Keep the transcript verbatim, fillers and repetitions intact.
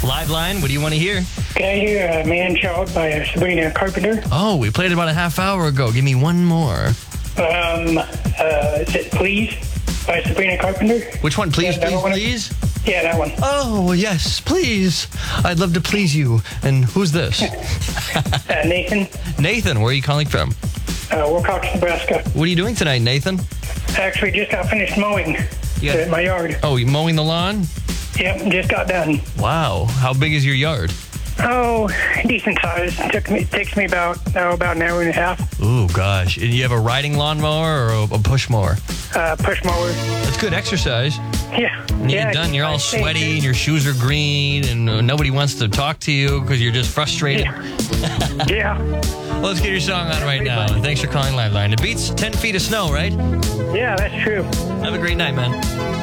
Live line, what do you want to hear? Can I hear uh, Man Child by uh, Sabrina Carpenter? Oh, we played it about a half hour ago. Give me one more. Um, uh, is it Please by Sabrina Carpenter? Which one? Please, Yeah, that please, one. please? Yeah, that one. Oh, yes, please. I'd love to please you. And who's this? Uh, Nathan, Nathan, where are you calling from? uh, Wilcox, Nebraska. What are you doing tonight, Nathan? Actually, just got finished mowing Yeah. at my yard. Oh, you mowing the lawn? Yep, just got done. Wow. How big is your yard? Oh, decent size. Took me takes me about oh, about an hour and a half. Ooh, gosh. And you have a riding lawnmower or a, a push mower? Uh, push mower. That's good exercise. Yeah. When you yeah, get done, you're all I think- sweaty and your shoes are green and uh, nobody wants to talk to you because you're just frustrated. Yeah. yeah. Well, let's get your song on right now. And thanks for calling Liveline. It beats ten feet of snow, right? Yeah, that's true. Have a great night, man.